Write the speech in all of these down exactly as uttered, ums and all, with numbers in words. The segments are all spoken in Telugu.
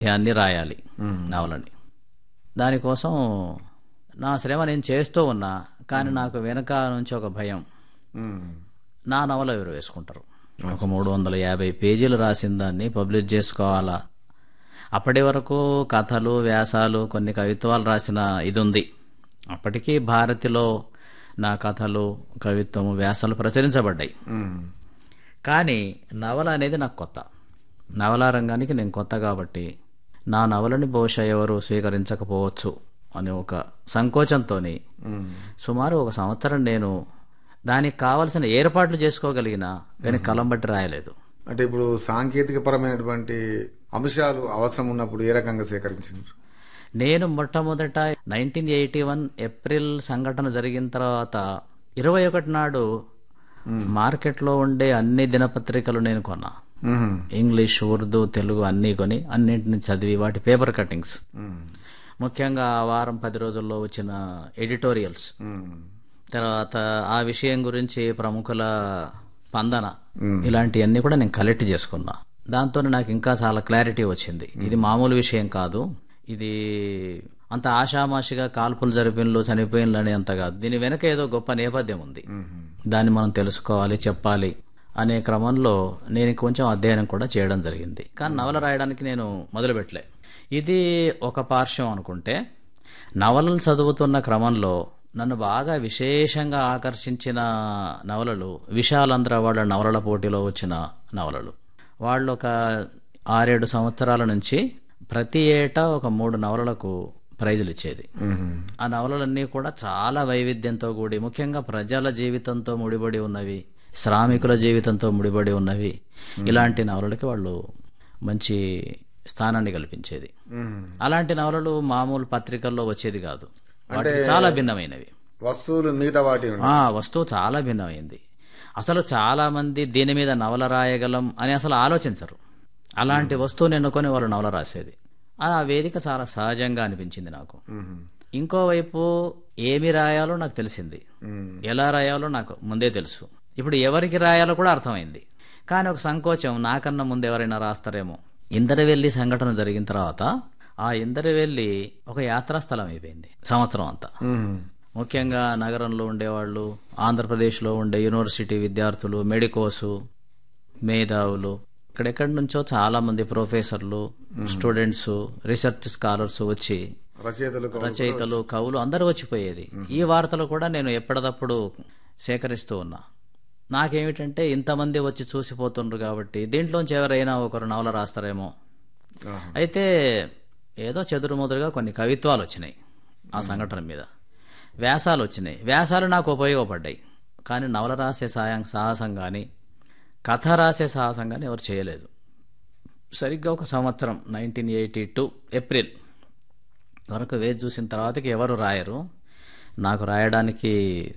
అన్ని రాయాలి నవలని. దానికోసం నా శ్రమ నేను చేస్తూ ఉన్నా, కానీ నాకు వెనక నుంచి ఒక భయం, నా నవల ఎవరు వేసుకుంటారు. ఒక మూడు వందల యాభై పేజీలు రాసిన దాన్ని పబ్లిష్ చేసుకోవాలా. అప్పటి వరకు కథలు, వ్యాసాలు, కొన్ని కవిత్వాలు రాసిన ఇది ఉంది. అప్పటికీ భారతిలో నా కథలు, కవిత్వం, వ్యాసాలు ప్రచురించబడ్డాయి. కానీ నవల అనేది నాకు కొత్త. నవలా రంగానికి నేను కొత్త కాబట్టి నా నవలని బహుశా ఎవరు స్వీకరించకపోవచ్చు అనే ఒక సంకోచంతో సుమారు ఒక సంవత్సరం నేను దానికి కావలసిన ఏర్పాట్లు చేసుకోగలిగిన, కానీ కలం బట్టి రాయలేదు. అంటే ఇప్పుడు సాంకేతిక పరమైనటువంటి అంశాలు అవసరం ఉన్నప్పుడు ఏ రకంగా సేకరించారు? నేను మొట్టమొదట నైన్టీన్ ఎయిటీ వన్ ఏప్రిల్ సంఘటన జరిగిన తర్వాత ఇరవై ఒకటి నాడు మార్కెట్లో ఉండే అన్ని దినపత్రికలు నేను కొన్నా. ఇంగ్లీష్, ఉర్దూ, తెలుగు అన్నీ కొని అన్నింటిని చదివి వాటి పేపర్ కటింగ్స్, ముఖ్యంగా ఆ వారం పది రోజుల్లో వచ్చిన ఎడిటోరియల్స్, తర్వాత ఆ విషయం గురించి ప్రముఖుల స్పందన, ఇలాంటివన్నీ కూడా నేను కలెక్ట్ చేసుకున్నా. దాంతో నాకు ఇంకా చాలా క్లారిటీ వచ్చింది. ఇది మామూలు విషయం కాదు, ఇది అంత ఆషామాషిగా కాల్పులు జరిపినలు చనిపోయినలు అని అంత కాదు, దీని వెనక ఏదో గొప్ప నేపథ్యం ఉంది, దాన్ని మనం తెలుసుకోవాలి, చెప్పాలి అనే క్రమంలో నేను కొంచెం అధ్యయనం కూడా చేయడం జరిగింది. కానీ నవల రాయడానికి నేను మొదలుపెట్టలే. ఇది ఒక పార్శ్వం అనుకుంటే, నవలలు చదువుతున్న క్రమంలో నన్ను బాగా విశేషంగా ఆకర్షించిన నవలలు విశాలాంధ్ర వాళ్ళ నవలల పోటీలో వచ్చిన నవలలు. వాళ్ళు ఒక ఆరేడు సంవత్సరాల నుంచి ప్రతి ఏటా ఒక మూడు నవలలకు ప్రైజులు ఇచ్చేది. ఆ నవలలన్నీ కూడా చాలా వైవిధ్యంతో కూడి, ముఖ్యంగా ప్రజల జీవితంతో ముడిపడి ఉన్నవి, శ్రామికుల జీవితంతో ముడిపడి ఉన్నవి. ఇలాంటి నవలలకి వాళ్ళు మంచి స్థానాన్ని కల్పించేది. అలాంటి నవలలు మామూలు పత్రికల్లో వచ్చేది కాదు, చాలా భిన్నమైనవి. వస్తువులు మిగతా వాటి వస్తువు చాలా భిన్నమైంది. అసలు చాలా మంది దీని మీద నవల రాయగలం అని అసలు ఆలోచించరు. అలాంటి వస్తువుని ఎన్నుకొని వాళ్ళు నవల రాసేది. ఆ వేదిక చాలా సహజంగా అనిపించింది నాకు. ఇంకోవైపు ఏమి రాయాలో నాకు తెలిసింది, ఎలా రాయాలో నాకు ముందే తెలుసు. ఇప్పుడు ఎవరికి రాయాలో కూడా అర్థమైంది. కానీ ఒక సంకోచం, నాకన్నా ముందు ఎవరైనా రాస్తారేమో. ఇందరవెల్లి సంఘటన జరిగిన తర్వాత ఆ ఇందరవెల్లి ఒక యాత్రాస్థలం అయిపోయింది సంవత్సరం అంతా. ముఖ్యంగా నగరంలో ఉండేవాళ్ళు, ఆంధ్రప్రదేశ్లో ఉండే యూనివర్సిటీ విద్యార్థులు, మెడికోసు, మేధావులు, ఇక్కడెక్కడి నుంచో చాలా మంది ప్రొఫెసర్లు, స్టూడెంట్స్, రీసెర్చ్ స్కాలర్స్ వచ్చి, రచయితలు, కవులు అందరూ వచ్చిపోయేది. ఈ వార్తలు కూడా నేను ఎప్పటికప్పుడు సేకరిస్తూ ఉన్నా. నాకేమిటంటే ఇంతమంది వచ్చి చూసిపోతుండ్రు కాబట్టి దీంట్లోంచి ఎవరైనా ఒకరు నవల రాస్తారేమో. అయితే ఏదో చెదురుముదురుగా కొన్ని కవిత్వాలు వచ్చినాయి ఆ సంఘటన మీద, వ్యాసాలు వచ్చినాయి. వ్యాసాలు నాకు ఉపయోగపడ్డాయి, కానీ నవల రాసే సాయం సాహసం కానీ కథ రాసే సాహసం కానీ ఎవరు చేయలేదు. సరిగ్గా ఒక సంవత్సరం నైన్టీన్ ఎయిటీ టూ ఏప్రిల్ వరకు వేచి చూసిన తర్వాతకి ఎవరు రాయరు, నాకు రాయడానికి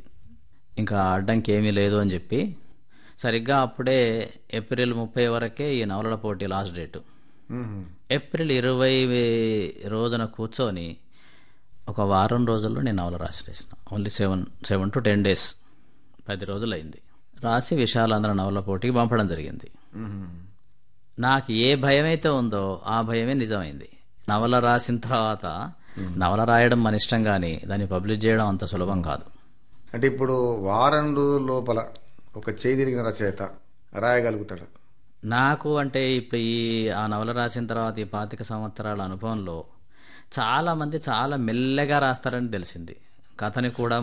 ఇంకా అడ్డంకి ఏమీ లేదు అని చెప్పి, సరిగ్గా అప్పుడే ఏప్రిల్ ముప్పై వరకే ఈ నవలల పోటీ లాస్ట్ డేటు. ఏప్రిల్ ఇరవై రోజున కూర్చొని ఒక వారం రోజుల్లో నేను నవల రాసేసిన. Only seven seven to ten days పది రోజులు అయింది. రాసి విశాలాంధ్ర నవల పోటీకి పంపడం జరిగింది. నాకు ఏ భయం అయితే ఉందో ఆ భయమే నిజమైంది. నవల రాసిన తర్వాత నవల రాయడం మన ఇష్టం, కానీ దాన్ని పబ్లిష్ చేయడం అంత సులభం కాదు. అంటే ఇప్పుడు వారం రోజుల లోపల ఒక చేయి తిరిగిన రచయిత రాయగలుగుతాడు? నాకు అంటే ఇప్పుడు ఈ ఆ నవల రాసిన తర్వాత ఈ పాతిక సంవత్సరాల అనుభవంలో చాలా మంది చాలా మెల్లగా రాస్తారని తెలిసింది. కథని కూడా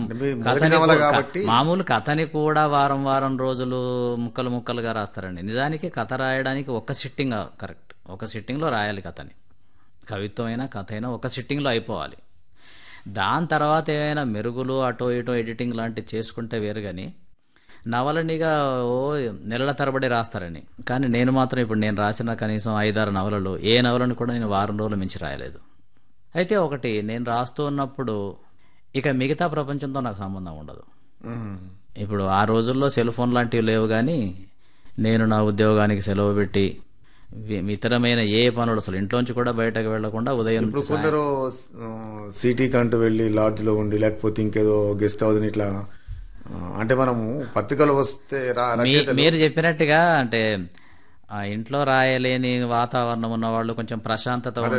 మామూలు కథని కూడా వారం వారం రోజులు ముక్కలు ముక్కలుగా రాస్తారండి. నిజానికి కథ రాయడానికి ఒక సిట్టింగ్ కరెక్ట్, ఒక సిట్టింగ్లో రాయాలి కథని. కవిత్వం అయినా కథ అయినా ఒక సిట్టింగ్లో అయిపోవాలి. దాని తర్వాత ఏమైనా మెరుగులు అటో ఇటో ఎడిటింగ్ లాంటివి చేసుకుంటే వేరు, కానీ నవలనిగా ఓ నెలల తరబడి రాస్తారని. కానీ నేను మాత్రం ఇప్పుడు నేను రాసిన కనీసం ఐదారు నవలలు ఏ నవలను కూడా నేను వారం రోజుల మించి రాయలేదు. అయితే ఒకటి, నేను రాస్తూ ఉన్నప్పుడు ఇక మిగతా ప్రపంచంతో నాకు సంబంధం ఉండదు. ఇప్పుడు ఆ రోజుల్లో సెల్ ఫోన్ లాంటివి లేవు, కానీ నేను నా ఉద్యోగానికి సెలవు పెట్టి ఇతరమైన ఏ పనులు అసలు ఇంట్లోంచి కూడా బయటకు వెళ్లకుండా ఉదయం కొందరు సిటీ కంటూ వెళ్ళి లాడ్జ్ లో ఉండి లేకపోతే ఇంకేదో గెస్ట్ హౌస్ ఇట్లా, అంటే మనము పత్రికలు వస్తే మీరు చెప్పినట్టుగా అంటే ఆ ఇంట్లో రాయలేని వాతావరణం ఉన్న వాళ్ళు కొంచెం ప్రశాంతత